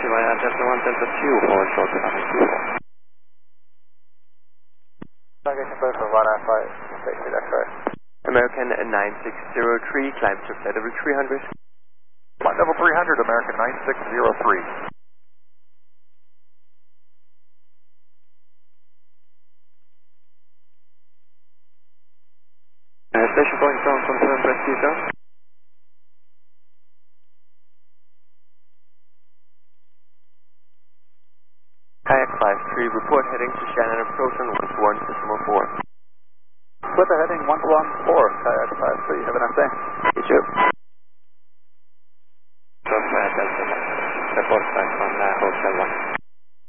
taxi via Delta 1, Delta 2 for short traffic 24. Navigation both for 195, taxi left right. American 9603, climb to flight level 300. Flight level 300, American 9603. Station point zone confirmed, rescue zone. Kayak 53, report heading to Shannon approach on 121.4. With the heading 114, Kayak 53, have a nice day. You too.